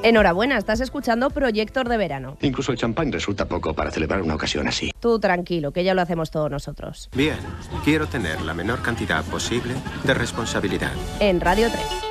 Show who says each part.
Speaker 1: Enhorabuena, estás escuchando Proyectos de Verano.
Speaker 2: Incluso el champán resulta poco para celebrar una ocasión así.
Speaker 1: Tú tranquilo, que ya lo hacemos todos nosotros.
Speaker 3: Bien, quiero tener la menor cantidad posible de responsabilidad.
Speaker 1: En Radio 3.